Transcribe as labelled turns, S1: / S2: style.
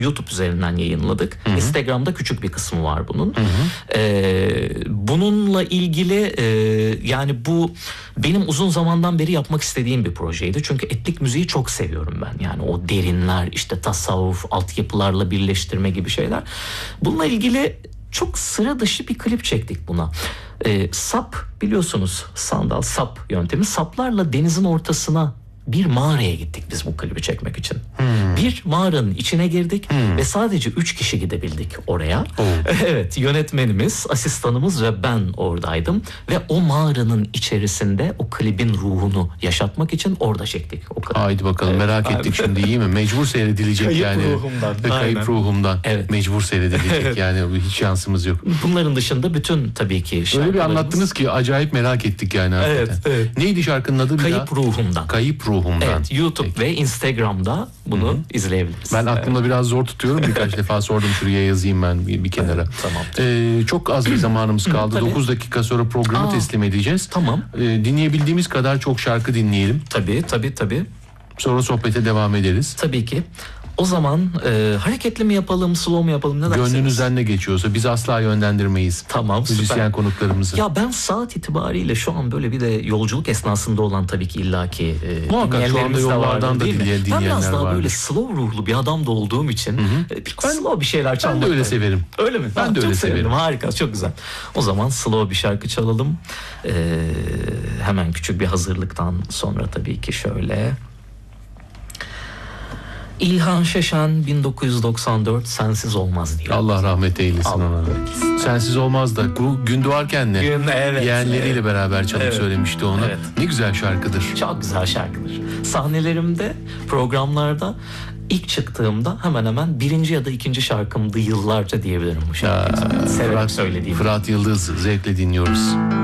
S1: YouTube üzerinden yayınladık.
S2: Hı hı.
S1: Instagram'da küçük bir kısmı var bunun.
S2: Hı hı.
S1: Bununla ilgili yani bu benim uzun zamandan beri yapmak istediğim bir projeydi. Çünkü etnik müziği çok seviyorum ben. Yani o derinler, işte tasavvuf, altyapılarla birleştirme gibi şeyler. Bununla ilgili çok sıra dışı bir klip çektik buna. Sap, biliyorsunuz, sandal sap yöntemi. Saplarla denizin ortasına bir mağaraya gittik biz bu klibi çekmek için. Bir mağaranın içine girdik ve sadece 3 kişi gidebildik oraya. Evet, yönetmenimiz, asistanımız ve ben oradaydım ve o mağaranın içerisinde o klibin ruhunu yaşatmak için orada çektik o klibi.
S2: Haydi bakalım, merak ettik şimdi, iyi mi? Mecbur seyredilecek
S1: Kayıp
S2: yani.
S1: ruhumdan.
S2: Kayıp
S1: Aynen.
S2: ruhumdan.
S1: Evet.
S2: Mecbur seyredilecek
S1: Evet.
S2: yani, hiç şansımız yok.
S1: Bunların dışında bütün tabii ki şarkılarımız.
S2: Öyle bir anlattınız ki acayip merak ettik yani hakikaten.
S1: Evet.
S2: Neydi şarkının adı bir daha?
S1: Kayıp ruhumdan.
S2: Kayıp ruhumdan.
S1: Evet, YouTube ve Instagram'da bunu izleyebiliriz.
S2: Ben aklımda biraz zor tutuyorum. Birkaç defa sordum, şuraya yazayım ben bir kenara.
S1: Tamam.
S2: Çok az bir zamanımız kaldı.
S1: Tabii.
S2: 9 dakika sonra programı teslim edeceğiz.
S1: Tamam.
S2: Dinleyebildiğimiz kadar çok şarkı dinleyelim.
S1: Tabii.
S2: Sonra sohbete devam ederiz.
S1: Tabii ki. O zaman hareketli mi yapalım, slow mu yapalım, ne dersiniz?
S2: Gönlünüzden ne geçiyorsa biz asla yönlendirmeyiz.
S1: Tamam,
S2: müzisyen
S1: süper.
S2: konuklarımızı.
S1: Ya ben saat itibariyle şu an böyle bir de yolculuk esnasında olan tabii ki illaki
S2: Muhakkak şu anda
S1: dinleyenlerimiz de
S2: yollardan
S1: vardır,
S2: da
S1: değil mi?
S2: dinleyenler
S1: Ben biraz daha
S2: vardır.
S1: böyle slow ruhlu bir adam da olduğum için slow bir şeyler
S2: Ben
S1: çalmak.
S2: de öyle severim.
S1: Öyle mi?
S2: Ben de öyle
S1: çok
S2: severim.
S1: Harika, çok güzel. O zaman slow bir şarkı çalalım. Hemen küçük bir hazırlıktan sonra tabii ki şöyle. İlhan Şeşen 1994 Sensiz Olmaz diyor.
S2: Allah rahmet eylesin
S1: Allah
S2: ona.
S1: rahmet eylesin.
S2: Sensiz olmaz da bu gün doğarken ne?
S1: Evet.
S2: Yeğenleriyle beraber çalıp
S1: Evet.
S2: söylemişti onu.
S1: Evet.
S2: Ne güzel şarkıdır.
S1: Çok güzel şarkıdır. Sahnelerimde, programlarda ilk çıktığımda hemen hemen birinci ya da ikinci şarkımdı yıllarca diyebilirim bu şarkıyı. Severek söylediğim.
S2: Fırat Yıldız, zevkle dinliyoruz.